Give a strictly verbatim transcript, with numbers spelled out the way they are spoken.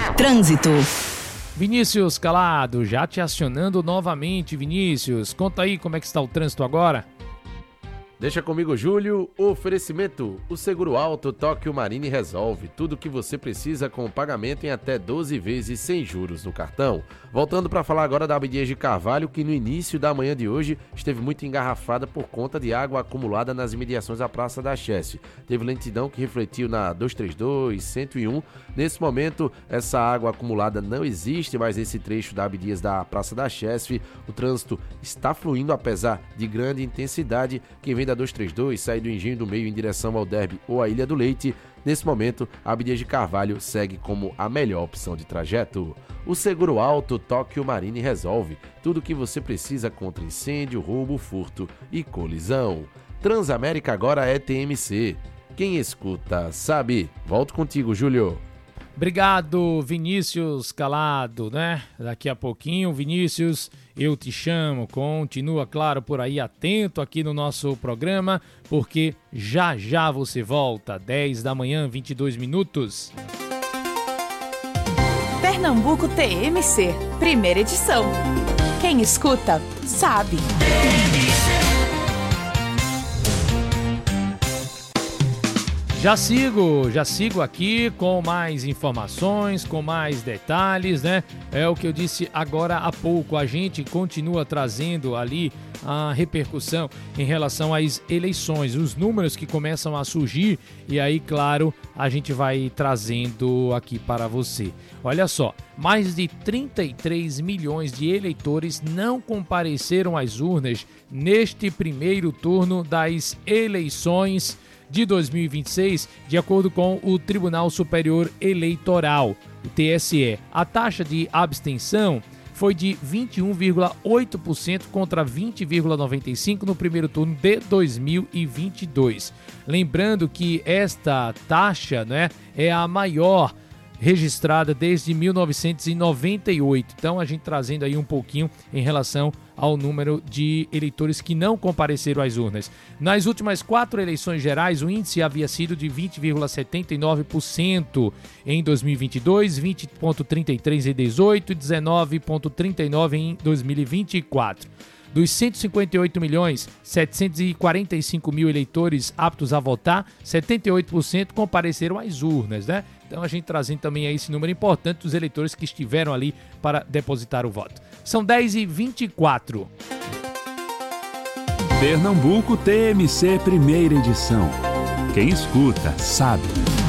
Trânsito. Vinícius Calado, já te acionando novamente, Vinícius. Conta aí como é que está o trânsito agora. Deixa comigo, Júlio. Oferecimento: o Seguro Alto Tóquio Marine resolve tudo o que você precisa com pagamento em até doze vezes sem juros no cartão. Voltando para falar agora da Abdias de Carvalho, que no início da manhã de hoje esteve muito engarrafada por conta de água acumulada nas imediações da Praça da Chesf. Teve lentidão que refletiu na duzentos e trinta e dois, cento e um. Nesse momento, essa água acumulada não existe, mas esse trecho da Abdias da Praça da Chesf, o trânsito está fluindo apesar de grande intensidade. Quem vem da duzentos e trinta e dois sai do Engenho do Meio em direção ao Derby ou à Ilha do Leite. Nesse momento, a Abdias de Carvalho segue como a melhor opção de trajeto. O Seguro Alto Tóquio Marine resolve tudo o que você precisa contra incêndio, roubo, furto e colisão. Transamérica agora é T M C. Quem escuta sabe. Volto contigo, Júlio. Obrigado, Vinícius Calado, né? Daqui a pouquinho, Vinícius, eu te chamo. Continua, claro, por aí atento aqui no nosso programa, porque já já você volta, dez da manhã, vinte e dois minutos. Pernambuco T M C, primeira edição. Quem escuta, sabe. Já sigo, já sigo aqui com mais informações, com mais detalhes, né? É o que eu disse agora há pouco, a gente continua trazendo ali a repercussão em relação às eleições, os números que começam a surgir e aí, claro, a gente vai trazendo aqui para você. Olha só, mais de trinta e três milhões de eleitores não compareceram às urnas neste primeiro turno das eleições de dois mil e vinte e seis, de acordo com o Tribunal Superior Eleitoral, o T S E. A taxa de abstenção foi de vinte e um vírgula oito por cento contra vinte vírgula noventa e cinco por cento no primeiro turno de dois mil e vinte e dois. Lembrando que esta taxa, né, é a maior registrada desde mil novecentos e noventa e oito. Então a gente trazendo aí um pouquinho em relação ao número de eleitores que não compareceram às urnas. Nas últimas quatro eleições gerais, o índice havia sido de vinte vírgula setenta e nove por cento em dois mil e vinte e dois, vinte vírgula trinta e três por cento em dezoito e dezenove vírgula trinta e nove por cento em dois mil e vinte e quatro. Dos cento e cinquenta e oito milhões setecentos e quarenta e cinco mil eleitores aptos a votar, setenta e oito por cento compareceram às urnas, né? Então a gente trazendo também aí esse número importante dos eleitores que estiveram ali para depositar o voto. São dez e vinte e quatro. Pernambuco T M C, primeira edição. Quem escuta, sabe.